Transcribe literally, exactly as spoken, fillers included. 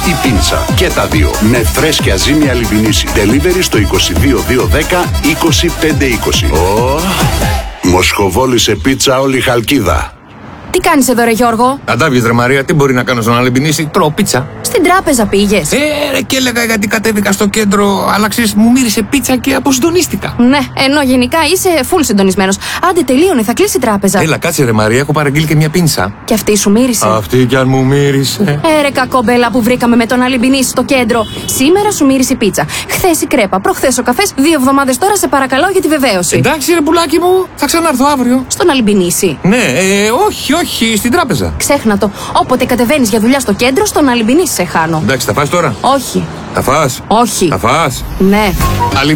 ή πίτσα. Και τα δύο με φρέσκια ζύμη Αλιμπινίση. Delivery στο είκοσι δύο δύο δέκα είκοσι πέντε είκοσι. Ω, μοσχοβόλησε πίτσα όλη η Χαλκίδα. Τι κάνεις εδώ ρε Γιώργο? Αντάβιες ρε Μαρία, τι μπορεί να κάνω στον Αλιμπινίση, τρώω πίτσα. Στην τράπεζα πήγες? Ε, ρε, και έλεγα γιατί κατέβηκα στο κέντρο, αλλά ξέρεις, μου μύρισε πίτσα και αποσυντονίστηκα. Ναι, ενώ γενικά είσαι full συντονισμένος. Άντε τελείωνε, θα κλείσει η τράπεζα. Έλα, κάτσε ρε Μαρία, έχω παραγγείλει και μια πίνσα. Και αυτή σου μύρισε? Αυτή κι αν μου μύρισε. Ε, ρε κακόμπελα που βρήκαμε με τον Αλιμπινίση στο κέντρο. Σήμερα σου μύρισε η πίτσα. Χθες η κρέπα, προχθές ο καφές, δύο εβδομάδες τώρα σε παρακαλώ για τη βεβαίωση. Εντάξει ρε πουλάκι μου, θα ξανάρθω αύριο. Στον Αλιμπινίση? Ναι, ε, όχι, όχι, στην τράπεζα. Ξέχνα το. Όποτε κατεβαίνεις για δουλειά στο κέντρο, στον Αλιμπινίση σε χάνω. Εντάξει, θα φας τώρα? Όχι. Θα φας? Όχι. Θα φας? Ναι.